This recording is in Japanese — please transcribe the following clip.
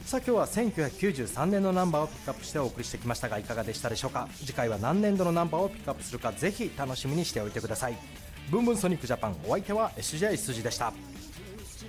さあ今日は1993年のナンバーをピックアップしてお送りしてきましたがいかがでしたでしょうか。次回は何年度のナンバーをピックアップするかぜひ楽しみにしておいてください。ブンブンソニックジャパン、お相手は SJ 筋でした。